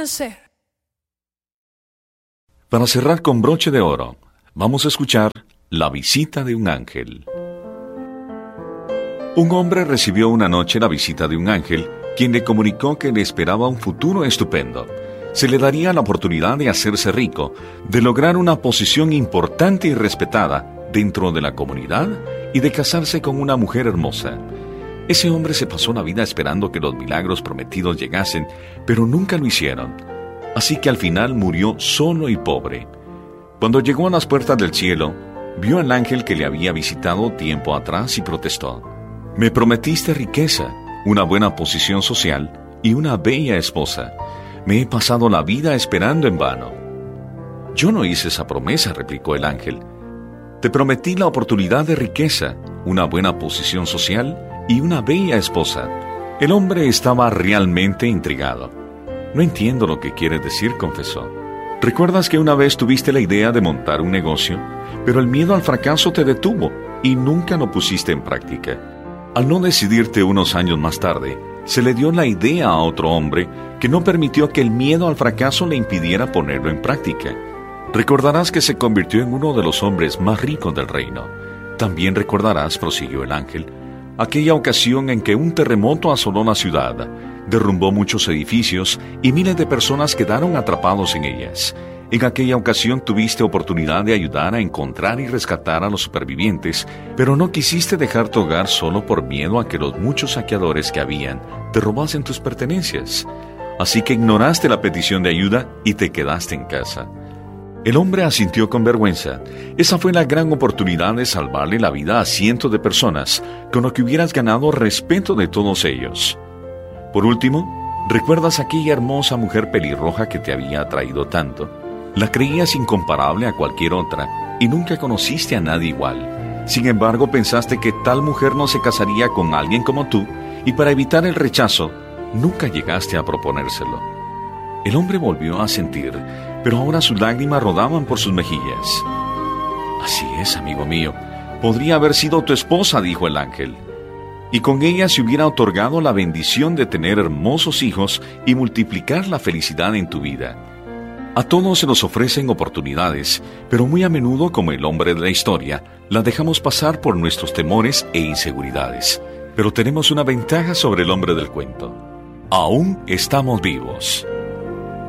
hacer. Para cerrar con broche de oro, vamos a escuchar La visita de un ángel. Un hombre recibió una noche la visita de un ángel, quien le comunicó que le esperaba un futuro estupendo. Se le daría la oportunidad de hacerse rico, de lograr una posición importante y respetada dentro de la comunidad y de casarse con una mujer hermosa. Ese hombre se pasó la vida esperando que los milagros prometidos llegasen, pero nunca lo hicieron. Así que al final murió solo y pobre. Cuando llegó a las puertas del cielo, vio al ángel que le había visitado tiempo atrás y protestó: «Me prometiste riqueza, una buena posición social y una bella esposa. Me he pasado la vida esperando en vano». «Yo no hice esa promesa», replicó el ángel. «Te prometí la oportunidad de riqueza, una buena posición social y una bella esposa». El hombre estaba realmente intrigado. «No entiendo lo que quieres decir», confesó. «¿Recuerdas que una vez tuviste la idea de montar un negocio, pero el miedo al fracaso te detuvo y nunca lo pusiste en práctica? Al no decidirte unos años más tarde, se le dio la idea a otro hombre que no permitió que el miedo al fracaso le impidiera ponerlo en práctica. Recordarás que se convirtió en uno de los hombres más ricos del reino. También recordarás», prosiguió el ángel, «aquella ocasión en que un terremoto asoló la ciudad, derrumbó muchos edificios y miles de personas quedaron atrapados en ellas. En aquella ocasión tuviste oportunidad de ayudar a encontrar y rescatar a los supervivientes, pero no quisiste dejar tu hogar solo por miedo a que los muchos saqueadores que habían te robasen tus pertenencias. Así que ignoraste la petición de ayuda y te quedaste en casa». El hombre asintió con vergüenza. Esa fue la gran oportunidad de salvarle la vida a cientos de personas, con lo que hubieras ganado respeto de todos ellos. Por último, ¿recuerdas aquella hermosa mujer pelirroja que te había atraído tanto? La creías incomparable a cualquier otra y nunca conociste a nadie igual. Sin embargo, pensaste que tal mujer no se casaría con alguien como tú y para evitar el rechazo, nunca llegaste a proponérselo. El hombre volvió a sentir, pero ahora sus lágrimas rodaban por sus mejillas. «Así es, amigo mío. Podría haber sido tu esposa», dijo el ángel. «Y con ella se hubiera otorgado la bendición de tener hermosos hijos y multiplicar la felicidad en tu vida». A todos se nos ofrecen oportunidades, pero muy a menudo, como el hombre de la historia, las dejamos pasar por nuestros temores e inseguridades. Pero tenemos una ventaja sobre el hombre del cuento: aún estamos vivos.